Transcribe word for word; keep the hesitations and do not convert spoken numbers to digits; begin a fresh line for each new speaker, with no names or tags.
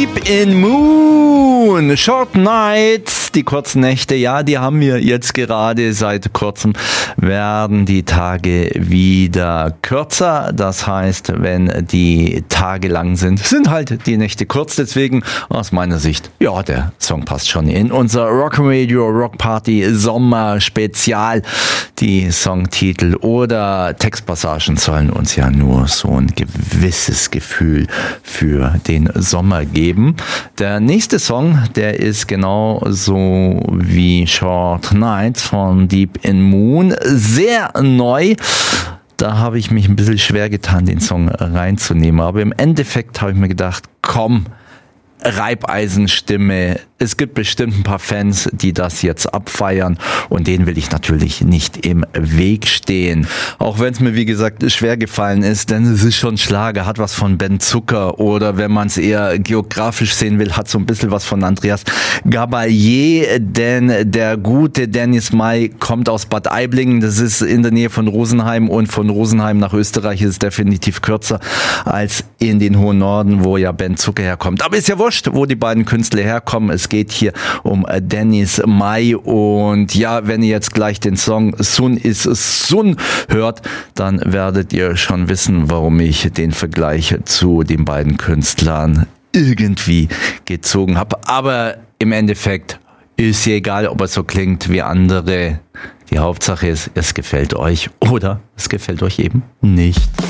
Deep in Moon, Short Nights, die kurzen Nächte, ja, die haben wir jetzt gerade. Seit kurzem werden die Tage wieder kürzer. Das heißt, wenn die Tage lang sind, sind halt die Nächte kurz. Deswegen aus meiner Sicht, ja, der Song passt schon in unser Rock Radio Rock Party Sommer Spezial. Die Songtitel oder Textpassagen sollen uns ja nur so ein gewisses Gefühl für den Sommer geben. Der nächste Song, der ist genau so wie Short Nights von Deep in Moon. Sehr neu. Da habe ich mich ein bisschen schwer getan, den Song reinzunehmen. Aber im Endeffekt habe ich mir gedacht, komm, Reibeisenstimme. Es gibt bestimmt ein paar Fans, die das jetzt abfeiern und denen will ich natürlich nicht im Weg stehen. Auch wenn es mir, wie gesagt, schwer gefallen ist, denn es ist schon Schlager, hat was von Ben Zucker oder wenn man es eher geografisch sehen will, hat so ein bisschen was von Andreas Gabalier, denn der gute Dennis May kommt aus Bad Aiblingen, das ist in der Nähe von Rosenheim und von Rosenheim nach Österreich ist es definitiv kürzer als in den hohen Norden, wo ja Ben Zucker herkommt. Aber ist ja wurscht, wo die beiden Künstler herkommen. Es geht hier um Dennis May und ja, wenn ihr jetzt gleich den Song Sun is Sun hört, dann werdet ihr schon wissen, warum ich den Vergleich zu den beiden Künstlern irgendwie gezogen habe. Aber im Endeffekt ist ja egal, ob es so klingt wie andere. Die Hauptsache ist, es gefällt euch oder es gefällt euch eben nicht.